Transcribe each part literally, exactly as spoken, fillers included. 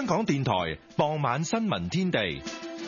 香港電台傍晚新聞天地。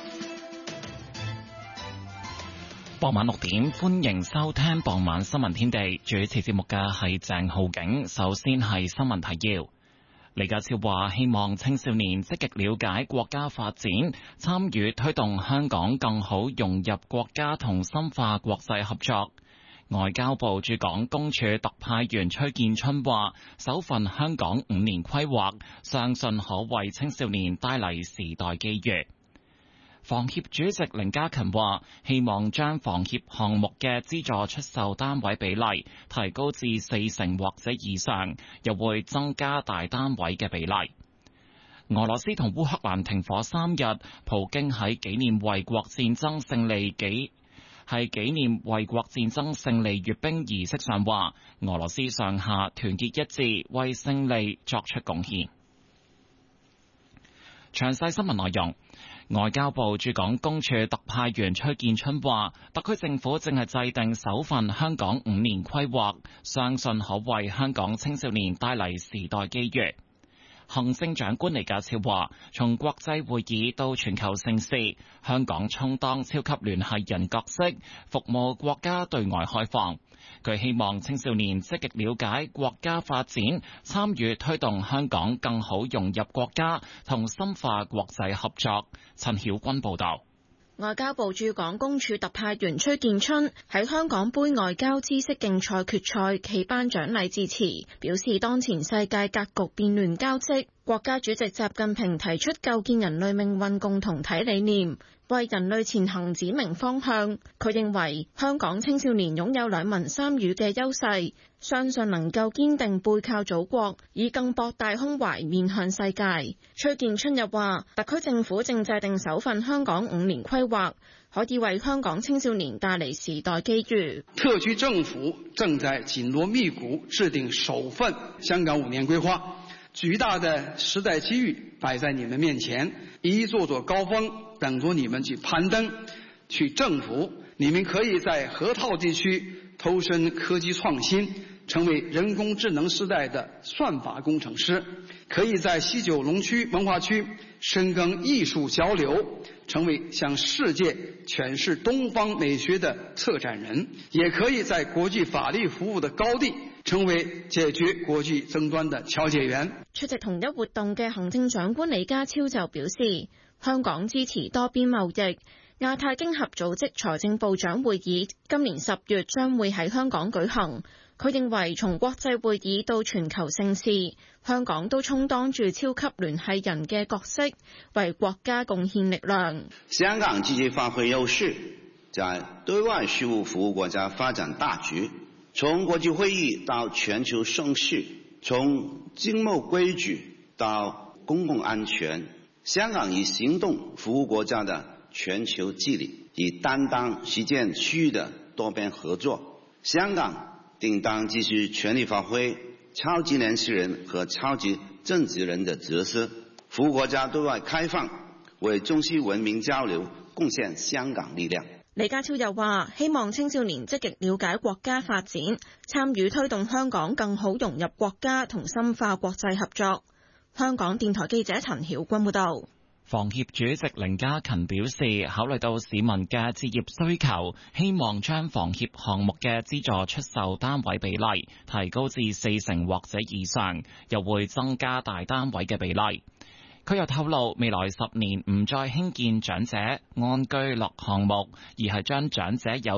傍晚六點，歡迎收聽傍晚新聞天地。主持節目嘅係鄭浩景。首先係新聞提要。李家超話希望青少年積極了解國家發展，參與推動香港更好融入國家同深化國際合作。外交部駐港公署特派員崔建春話，首份香港五年規劃，相信可為青少年帶嚟時代機遇。房協主席凌家勤話，希望將房協項目嘅資助出售單位比例提高至四成或者以上，又會增加大單位嘅比例。俄羅斯同烏克蘭停火三日，普京喺紀念衛國戰爭勝利紀係紀念衛國戰爭勝利閱兵儀式上話，俄羅斯上下團結一致，為勝利作出貢獻。詳細新聞內容。外交部駐港公署特派員崔建春話，特區政府正係制定首份香港五年規劃，相信可為香港青少年帶嚟時代機遇。行政長官李家超話，從國際會議到全球盛事，香港充當超級聯繫人角色，服務國家對外開放。佢希望青少年積極了解國家發展，參與推動香港更好融入國家同深化國際合作。陳曉君報道。 外交部駐港公署特派員崔建春喺香港杯外交知識競賽決賽暨頒獎禮致辭，表示當前世界格局變亂交織，國家主席習近平提出構建人類命運共同體理念，為人類前行指明方向。佢認為香港青少年擁有兩文三語嘅優勢，相信能夠堅定背靠祖國，以更博大胸懷面向世界。崔建春又話，特區政府正制定首份香港五年規劃，可以為香港青少年帶嚟時代機遇。 特區政府正在緊鑼密鼓制定首份香港五年規劃，巨大的時代機遇擺在你們面前，一座座高峰等着你們去攀登、去征服。你們可以在河套地區投身科技創新，成為人工智能時代的算法工程師；可以在西九龍區文化區深耕藝術交流，成為向世界詮釋東方美學的策展人；也可以在國際法律服務的高地，成為解決國際爭端的調解員。 出席同一活動嘅行政長官李家超就表示，香港支持多邊貿易。亞太經合組織財政部長會議今年十月將會喺香港舉行。佢認為從國際會議到全球盛事，香港都充當住超級聯繫人嘅角色，為國家貢獻力量。 香港積極發揮優勢，在對外事務服務國家發展大局。從國際會議到全球盛事，從經貿規矩到公共安全，香港以行動服務國家的全球治理，以擔當實踐區域的多邊合作。香港定當繼續全力發揮超級聯繫人和超級政治人的角色，服務國家對外開放，為中西文明交流貢獻香港力量。 李家超又話，希望青少年積極了解國家發展，參與推動香港更好融入國家同深化國際合作。香港電台記者陳曉君報道。 房協主席凌家勤表示，考慮到市民嘅置業需求，希望將房協項目嘅資助出售單位比例提高至四成或者以上，又會增加大單位嘅比例。佢又透露，未來十年唔再興建長者安居樂項目，而係將長者有